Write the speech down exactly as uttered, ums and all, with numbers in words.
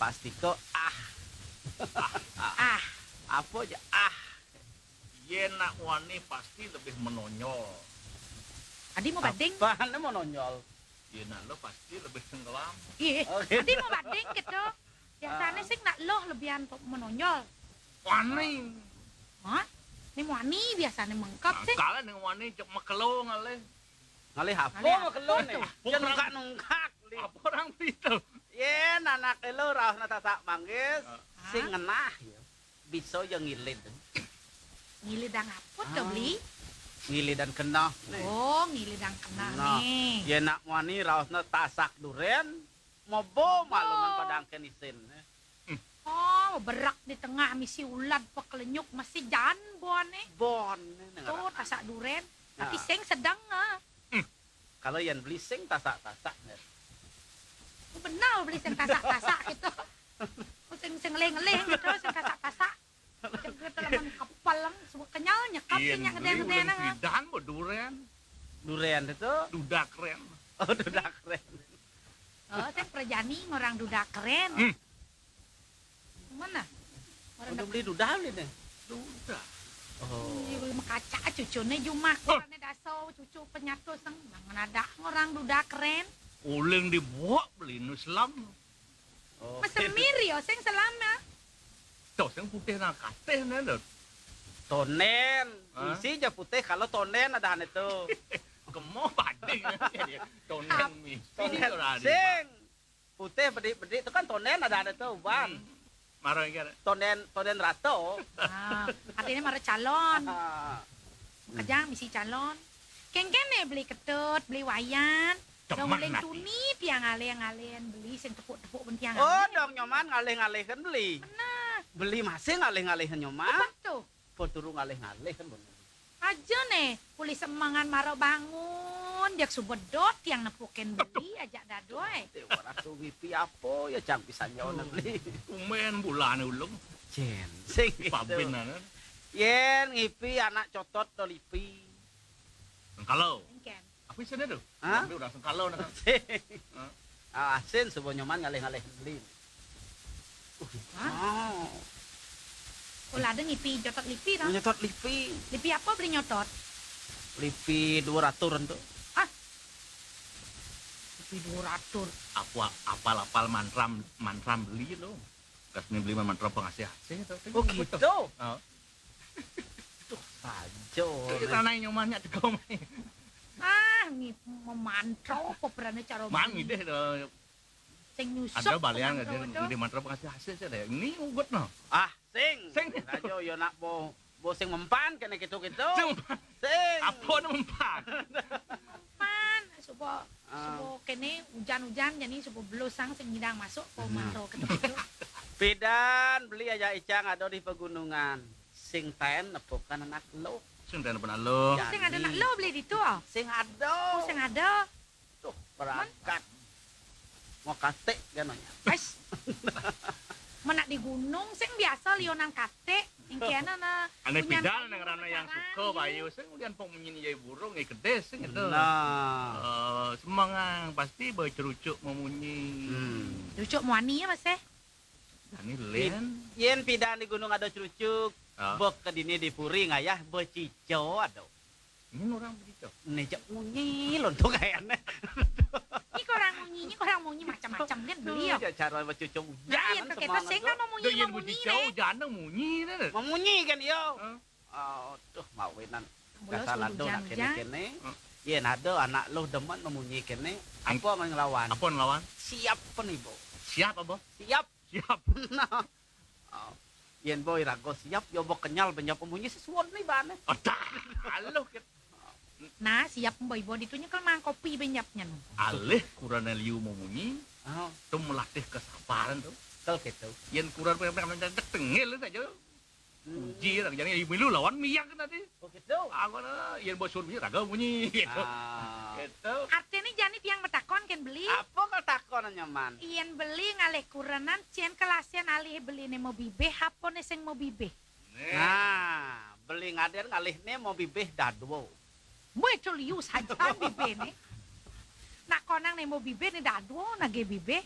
pasti kok ah. Ah, Apa aja ah. Yenak wani pasti lebih menonjol. Adi mau banding? Apaan mau nonjol? Yenak lo pasti lebih tenggelam. Iya, Oh, gitu. Adi mau banding gitu. Biasanya Ah. sih nak loh lebihan untuk menonjol. Wani. Hah? Ini wani biasanya mengkap sih. Kala dengan wani cek makelo ngale. Ngalih apa Ngalih mau apa kelon nih? tuh? Jangan nungkak nungkak. Apa orang itu? Ye anak elo raos na tatak manggis. Ah. Sing ngenah ya. Bisa yang ngilid. Ngilidang apa Ah. tuh beli? Ngilid dan kena. Oh, ngilidang kena Nah. nih. Ye nak wani raos na tasak duren. Mobo maluman padang kenisin. Oh, berak di tengah misi ulat pekelenyuk masih jan bon eh. Bon. Tuh tasak duren. Tapi Ah. seng sedang ah. Kalau yang beli sing tasak-tasak. Oh, benar beli seng tasak-tasak gitu. Oh, seng seng leng-leng gitu, seng tasak-tasak. Cek gitu laman kapal lang, semua kenyal nyekap sih Yen nyak beli gede-gede ulang nang. pidan bo durian. Durian itu. Duda keren. Oh, udah keren. Oh, seng perjani orang duda keren. Hmm. Mana? Orang Udah dak beli dudah beli nih. Duda. Oh. beli kaca cucune jumak orangnya daso cucu penyatu seng jangan ada orang duda keren. Uling dibawa beli nu selam. Oh. Masa miri yo seng selama. Tuh yang putih nak kateh nana. Tonen. Hah? Isi aja putih kalau tonen ada itu. Kemo bading. Tonen mi. Tonen. Sing. Putih bedik-bedik itu kan tonen ada itu, Ban. Marah kan. Tonen tonen rato. Ah, artinya mara calon. Ah. Kejang misi calon. Keng-keng nih beli ketut, beli wayan. Dong Teman leng nanti. tunip yang ngalian-ngalian beli sing tepuk-tepuk bentiang. Oh, dong nyoman ngalih-ngalih kan beli. Nah, Beli masih ngalih-ngalih nyoman. apa tuh? Poturu ngalih-ngalih kan bener. Aja nih, pulih semangan maro bangun, jak subedot yang nepukin beli ajak dadoy. Dewa ratu wipi apa ya cang pisan nyawa beli. Kumen bulan ulung. Jen. Sing gitu. Pabin nana. Yen ngipi anak cotot do lipi. Kalau. Keng. Apa sih ada tuh? Hah? Udah kalau nana. Sing. Ah, asin sebuah nyoman ngalih-ngalih beli. Hah? Oh. Ulah ada ngipi jotot lipi dah. Nyotot lipi. Lipi apa beli nyotot? Lipi dua ratus itu. Lipi dua ratus. Apa apal apal mantram mantram beli lo. Kasih beli mantram pengasih hasil itu. Oh gitu. Oh. Sajo. Kita naik nyomannya di kau main. Ah, ngip memantau apa berani cara Mangi deh do. sing nyusuk. Ada balian nggak pemantau dia tuh. di mantram pengasih hasil sih ada. Ini ugut no. Ah, sing. Sing. Sajo yo nak bo bo sing mempan kena gitu-gitu. Cuma Sing. apa nampak? Man, supo Ah. supo kene hujan-hujan jadi supo belusang sing ngidang masuk po Hmm. maro gitu-gitu. Pidan beli aja icang ada di pegunungan. Sing ten nepokan anak lo. Sudah pernah lo. Ya. Sing ada nak lo beli di tu. Oh, Sing ada. sing ada. Tuh berangkat. Mau kate ganonya. Ais. Menak di gunung sing biasa lionang kate. Yang kiana na. Aneh punyan pidal kayu negara yang pacaran, suka bayu sing kemudian pong menyini burung ngai kedes sing itu. Nah. Eh, semangat pasti bercerucuk memunyi. Hmm. Lucu muani ya mas eh. Ini len. Yen pidan di gunung ada cucuk. Ah. Bok ke dini di puri ngayah becico ada. Ini orang begitu. Nejak munyi lontok kayaknya. Ini korang munyi, ini korang munyi macam-macam kan beli ya. Ya cara becucuk Nah, yang jangan kita sing kan mau munyi Doyen mau munyi bujicau deh. jangan munyi deh. Memunyi kan yo. Hah? Oh, tuh mawinan. Bolos Kasalah do nak hujan-hujan. kene-kene. Hmm. Yen ada anak lo demen memunyi kene. Apa mau ngelawan? Apa lawan? Siap penibo. Siap apa? Siap. Siap. Nah. Oh. Yen boy rago siap yo bok kenyal banyak pemunyi sesuatu nih bane. Oh, dah. Halo. Nah, siap boy-boy ditunya kan mang kopi benyapnya. Alih kurang liu memunyi, Oh, tu melatih kesabaran tu. kel gitu. Yang kurang pengen pengen tengil saja. Hmm. Uji lah, jangan ibu lu lawan miyak kan tadi. Oh gitu. Aku na, yang bosur bunyi raga bunyi gitu. Ah. Gitu. Artinya janit yang betakon kan beli. Apa kau takon nyaman? Iyan beli ngalih kuranan cien kelasian alih beli nih mau bibeh hapone sing mau bibeh. Nih. Nah, beli ngaden ngalih nih mau bibih dadwo. Boy liu saja bibeh nih. Nak konang nih mau bibeh nih dadu nage bibeh.